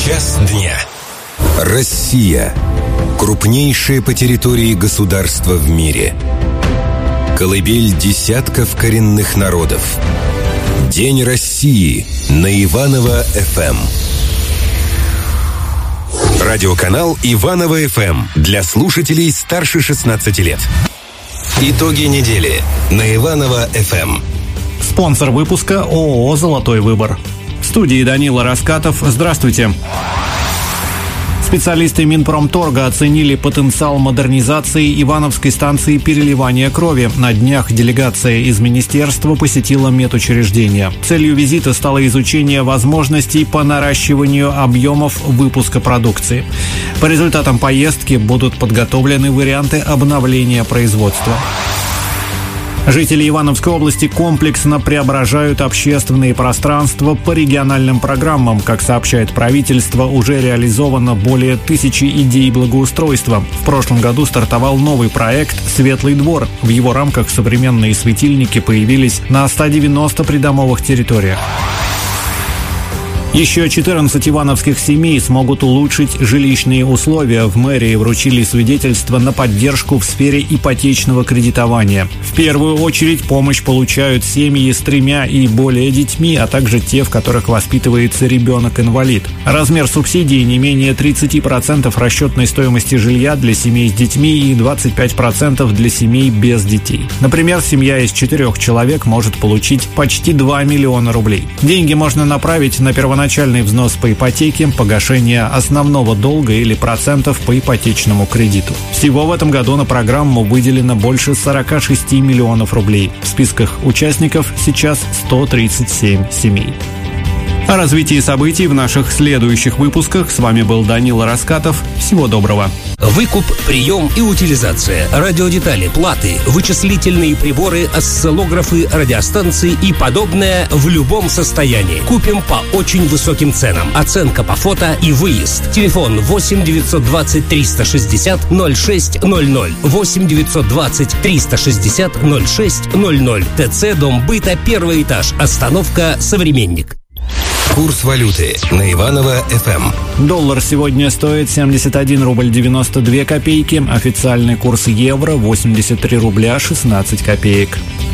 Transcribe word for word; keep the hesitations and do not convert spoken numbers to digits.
Час дня. Россия. Крупнейшее по территории государство в мире. Колыбель десятков коренных народов. День России на Иваново-эф эм. Радиоканал Иваново-эф эм для слушателей старше шестнадцати лет. Итоги недели на Иваново-эф эм. Спонсор выпуска ООО «Золотой выбор». В студии Данила Раскатов. Здравствуйте. Специалисты Минпромторга оценили потенциал модернизации Ивановской станции переливания крови. На днях делегация из министерства посетила медучреждение. Целью визита стало изучение возможностей по наращиванию объемов выпуска продукции. По результатам поездки будут подготовлены варианты обновления производства. Жители Ивановской области комплексно преображают общественные пространства по региональным программам. Как сообщает правительство, уже реализовано более тысячи идей благоустройства. В прошлом году стартовал новый проект «Светлый двор». В его рамках современные светильники появились на ста девяноста придомовых территориях. Еще четырнадцать ивановских семей смогут улучшить жилищные условия. В мэрии вручили свидетельство на поддержку в сфере ипотечного кредитования. В первую очередь помощь получают семьи с тремя и более детьми, а также те, в которых воспитывается ребенок-инвалид. Размер субсидий не менее тридцати процентов расчетной стоимости жилья для семей с детьми и двадцати пяти процентов для семей без детей. Например, семья из четырех человек может получить почти два миллиона рублей. Деньги можно направить на первоначальный Начальный взнос по ипотеке, погашение основного долга или процентов по ипотечному кредиту. Всего в этом году на программу выделено больше сорока шести миллионов рублей. В списках участников сейчас сто тридцать семь семей. О развитии событий в наших следующих выпусках. С вами был Данила Раскатов. Всего доброго. Выкуп, прием и утилизация, радиодетали, платы, вычислительные приборы, осциллографы, радиостанции и подобное в любом состоянии. Купим по очень высоким ценам. Оценка по фото и выезд. Телефон восемь девятьсот двадцать триста шестьдесят ноль шесть ноль ноль. восемь девятьсот двадцать триста шестьдесят ноль шесть ноль ноль. ТЦ Дом быта, первый этаж. Остановка «Современник». Курс валюты на Иваново-эф эм. Доллар сегодня стоит семьдесят один рубль девяносто две копейки. Официальный курс евро восемьдесят три рубля шестнадцать копеек.